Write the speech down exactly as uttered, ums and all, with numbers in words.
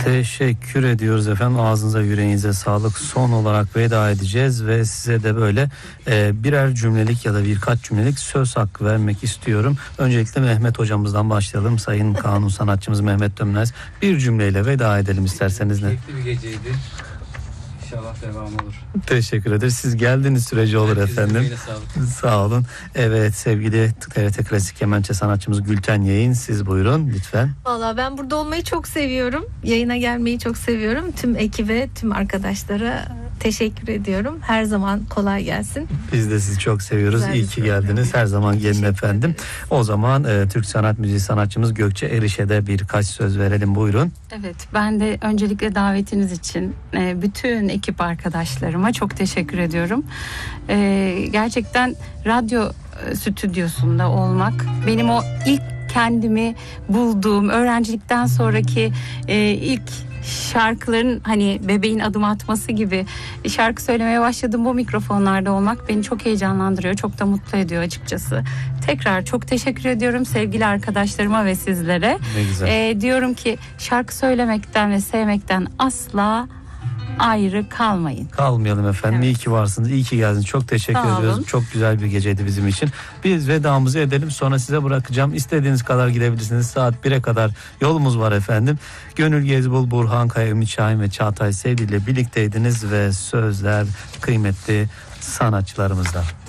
Teşekkür ediyoruz efendim. Ağzınıza yüreğinize sağlık. Son olarak veda edeceğiz ve size de böyle e, birer cümlelik ya da birkaç cümlelik söz hakkı vermek istiyorum. Öncelikle Mehmet hocamızdan başlayalım. Sayın kanun sanatçımız Mehmet Dönmez. Bir cümleyle veda edelim isterseniz. Keyifli bir geceydi. İnşallah devam olur. Teşekkür ederiz. Siz geldiğiniz sürece olur Herkesin efendim. sağlık. Sağ olun. Evet, sevgili T R T Klasik Kemençe sanatçımız Gülten Yayın, siz buyurun lütfen. Valla ben burada olmayı çok seviyorum. Yayına gelmeyi çok seviyorum. Tüm ekibe, tüm arkadaşlara teşekkür ediyorum. Her zaman kolay gelsin. Biz de sizi çok seviyoruz. Güzel İyi ki program. geldiniz. Her zaman gelin Teşekkür efendim. ederiz. O zaman e, Türk sanat müziği sanatçımız Gökçe Eriş'e de birkaç söz verelim. Buyurun. Evet, ben de öncelikle davetiniz için e, bütün ekip arkadaşlarıma çok teşekkür ediyorum. E, gerçekten radyo e, stüdyosunda olmak benim o ilk kendimi bulduğum öğrencilikten sonraki e, ilk şarkıların hani bebeğin adım atması gibi şarkı söylemeye başladığım bu mikrofonlarda olmak beni çok heyecanlandırıyor, çok da mutlu ediyor açıkçası. Tekrar çok teşekkür ediyorum sevgili arkadaşlarıma ve sizlere. Ne güzel. Ee, diyorum ki şarkı söylemekten ve sevmekten asla ayrı kalmayın. Kalmayalım efendim. Evet. İyi ki varsınız. İyi ki geldiniz. Çok teşekkür Sağ ediyoruz. olun. Çok güzel bir geceydi bizim için. Biz vedamızı edelim. Sonra size bırakacağım. İstediğiniz kadar gidebilirsiniz. Saat bire kadar yolumuz var efendim. Gönül Gezbul, Burhan Kaya, Ümit Şahin ve Çağatay Sevdi ile birlikteydiniz ve sözler kıymetli sanatçılarımızdan.